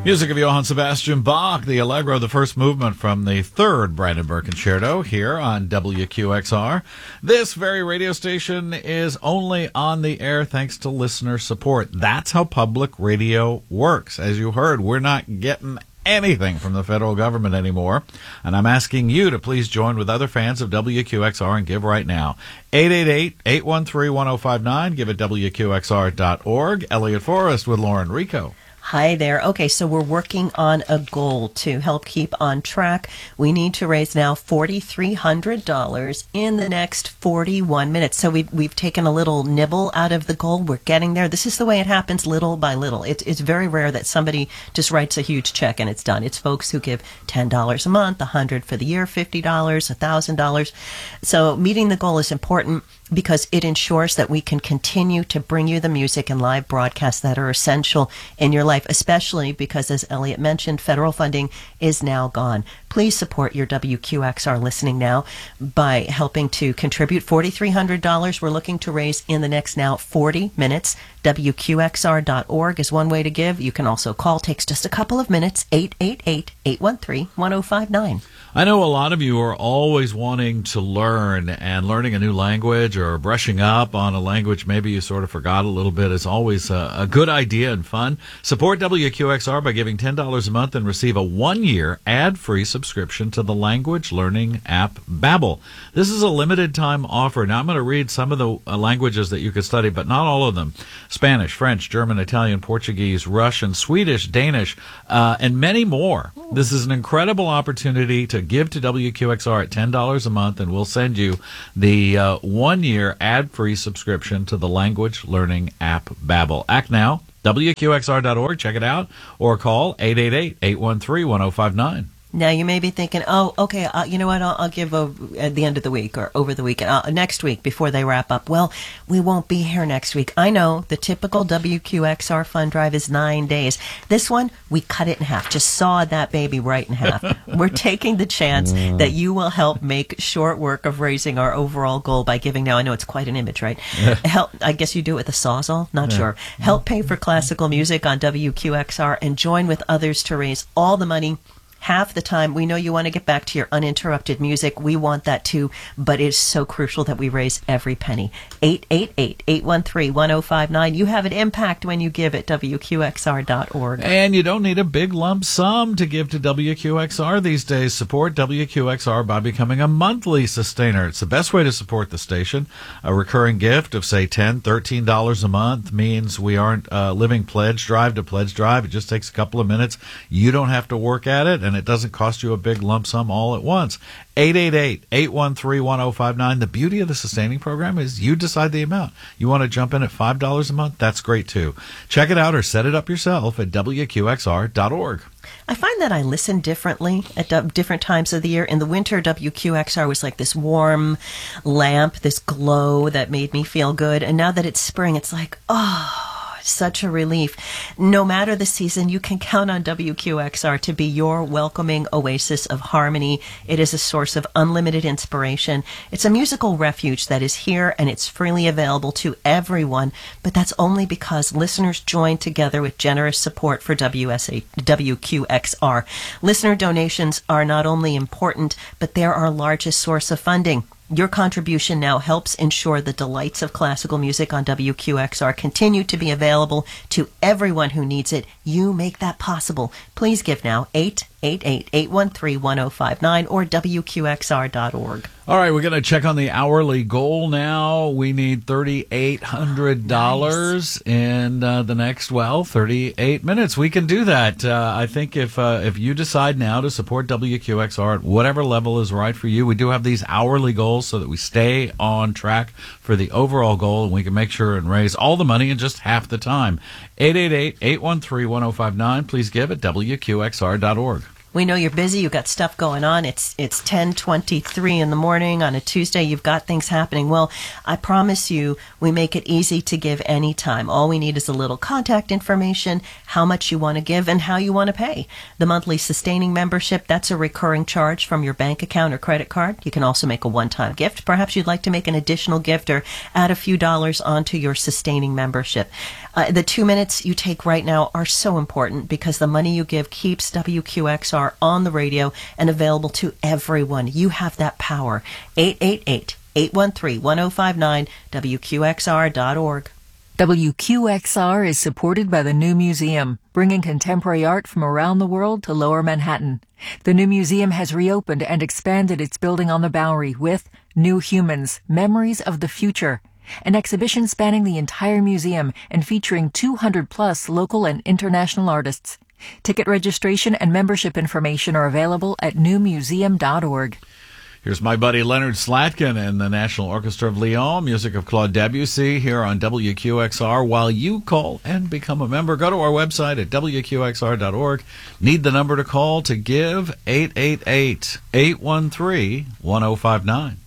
Music of Johann Sebastian Bach, the Allegro, the first movement from the third Brandenburg Concerto here on WQXR. This very radio station is only on the air thanks to listener support. That's how public radio works. As you heard, we're not getting anything from the federal government anymore, and I'm asking you to please join with other fans of WQXR and give right now. 888-813-1059. Give at WQXR.org. Elliot Forrest with Lauren Rico. Hi there. Okay, so we're working on a goal to help keep on track. We need to raise now $4,300 in the next 41 minutes. So we've taken a little nibble out of the goal. We're getting there. This is the way it happens, little by little. It's very rare that somebody just writes a huge check and it's done. It's folks who give $10 a month, $100 for the year, $50, $1,000. So meeting the goal is important because it ensures that we can continue to bring you the music and live broadcasts that are essential in your life, especially because, as Elliot mentioned, federal funding is now gone. Please support your WQXR listening now by helping to contribute $4,300 we're looking to raise in the next now 40 minutes. WQXR.org is one way to give. You can also call. Takes just a couple of minutes. 888-813-1059. I know a lot of you are always wanting to learn, and learning a new language or brushing up on a language maybe you sort of forgot a little bit is always a good idea and fun. Support WQXR by giving $10 a month and receive a 1-year ad-free subscription to the language learning app Babbel. This is a limited time offer. Now I'm going to read some of the languages that you could study, but not all of them. Spanish, French, German, Italian, Portuguese, Russian, Swedish, Danish, and many more. This is an incredible opportunity to give to WQXR at $10 a month, and we'll send you the 1-year ad-free subscription to the language learning app Babbel. Act now, WQXR.org, check it out, or call 888-813-1059. Now, you may be thinking, oh, okay, you know what, I'll give at the end of the week or over the weekend, next week before they wrap up. Well, we won't be here next week. I know the typical WQXR fund drive is 9 days. This one, we cut it in half, just sawed that baby right in half. We're taking the chance that you will help make short work of raising our overall goal by giving now. I know it's quite an image, right? Help. I guess you do it with a Sawzall? Not sure. Help pay for classical music on WQXR and join with others to raise all the money. Half the time, we know you want to get back to your uninterrupted music. We want that too, but it's so crucial that we raise every penny. 888-813-1059. You have an impact when you give at WQXR.org. And you don't need a big lump sum to give to WQXR these days. Support WQXR by becoming a monthly sustainer. It's the best way to support the station. A recurring gift of, say, $10, $13 a month means we aren't living pledge drive to pledge drive. It just takes a couple of minutes. You don't have to work at it, and it doesn't cost you a big lump sum all at once. 888-813-1059. The beauty of the sustaining program is you decide the amount. You want to jump in at $5 a month? That's great too. Check it out or set it up yourself at WQXR.org. I find that I listen differently at different times of the year. In the winter, WQXR was like this warm lamp, this glow that made me feel good. And now that it's spring, it's like, oh, such a relief. No matter the season, you can count on WQXR to be your welcoming oasis of harmony. It is a source of unlimited inspiration. It's a musical refuge that is here, and it's freely available to everyone, but that's only because listeners join together with generous support for WQXR. Listener donations are not only important, but they're our largest source of funding. Your contribution now helps ensure the delights of classical music on WQXR continue to be available to everyone who needs it. You make that possible. Please give now, 888-813-1059 or WQXR.org. All right, we're going to check on the hourly goal now. We need $3,800 in the next, 38 minutes. We can do that. I think if you decide now to support WQXR at whatever level is right for you, we do have these hourly goals so that we stay on track for the overall goal, and we can make sure and raise all the money in just half the time. 888-813-1059. Please give at WQXR.org. We know you're busy. You've got stuff going on. It's 10:23 in the morning on a Tuesday. You've got things happening. Well, I promise you, we make it easy to give anytime. All we need is a little contact information, how much you want to give, and how you want to pay. The monthly sustaining membership, that's a recurring charge from your bank account or credit card. You can also make a one-time gift. Perhaps you'd like to make an additional gift or add a few dollars onto your sustaining membership. The 2 minutes you take right now are so important because the money you give keeps WQXR on the radio and available to everyone. You have that power. 888-813-1059, WQXR.org. WQXR is supported by the New Museum, bringing contemporary art from around the world to Lower Manhattan. The New Museum has reopened and expanded its building on the Bowery with New Humans, Memories of the Future, an exhibition spanning the entire museum and featuring 200-plus local and international artists. Ticket registration and membership information are available at newmuseum.org. Here's my buddy Leonard Slatkin and the National Orchestra of Lyon, music of Claude Debussy here on WQXR. While you call and become a member, go to our website at WQXR.org. Need the number to call to give? 888-813-1059.